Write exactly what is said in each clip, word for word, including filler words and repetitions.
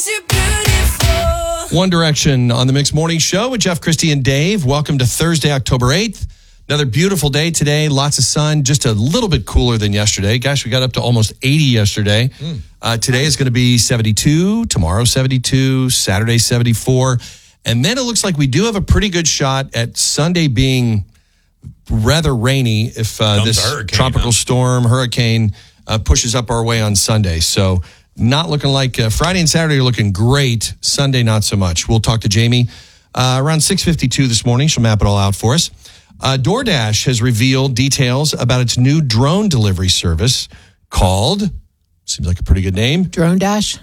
makes it beautiful. One Direction on the Mixed Morning Show with Jeff, Christy, and Dave. Welcome to Thursday, October eighth. Another beautiful day today. Lots of sun, just a little bit cooler than yesterday. Gosh, we got up to almost eighty yesterday. Mm. Uh, today is going to be seventy-two. Tomorrow, seventy-two. Saturday, seventy-four. And then it looks like we do have a pretty good shot at Sunday being rather rainy if uh, this tropical huh? storm, hurricane, uh, pushes up our way on Sunday. So not looking like uh, Friday and Saturday are looking great. Sunday, not so much. We'll talk to Jamie uh, around six fifty-two this morning. She'll map it all out for us. Uh, DoorDash has revealed details about its new drone delivery service called, seems like a pretty good name. Drone Dash?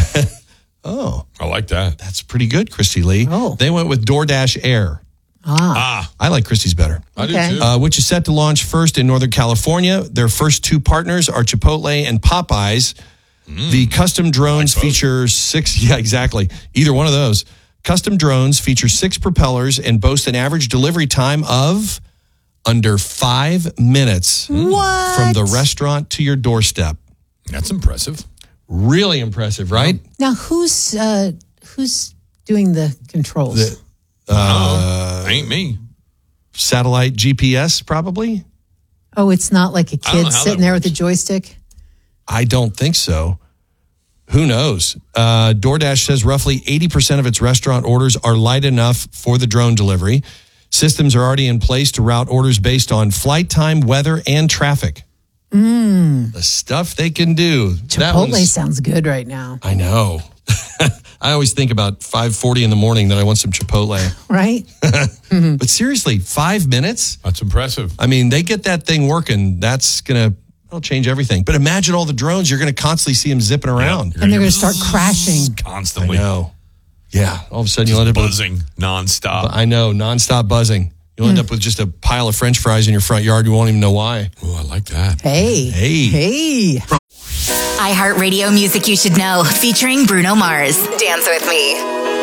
Oh. I like that. That's pretty good, Christy Lee. Oh. They went with DoorDash Air. Ah. Ah. I like Christy's better. I Okay. do too. Uh, which is set to launch first in Northern California. Their first two partners are Chipotle and Popeyes. Mm. The custom drones like feature six, yeah, exactly. Either one of those. Custom drones feature six propellers and boast an average delivery time of under five minutes What? from the restaurant to your doorstep. That's impressive. Really impressive, right? Now, who's uh, who's doing the controls? The, uh, oh, ain't me. Satellite G P S, probably? oh, it's not like a I don't know kid how sitting that there with a works. joystick? I don't think so. Who knows? Uh, DoorDash says roughly eighty percent of its restaurant orders are light enough for the drone delivery. Systems are already in place to route orders based on flight time, weather, and traffic. Mm. The stuff they can do. That Chipotle one's- sounds good right now, I know. I always think about five forty in the morning that I want some Chipotle. right? But seriously, five minutes? That's impressive. I mean, they get that thing working. That's going to that'll change everything. But imagine all the drones. You're going to constantly see them zipping around. Yeah, And they're going to start crashing. I constantly. know. Yeah. All of a sudden, you'll end up with, buzzing nonstop. I know, nonstop buzzing. You'll end up with just a pile of French fries in your front yard. You won't even know why. Oh, I like that. Hey. Hey. Hey. iHeartRadio music you should know, featuring Bruno Mars. Dance with me.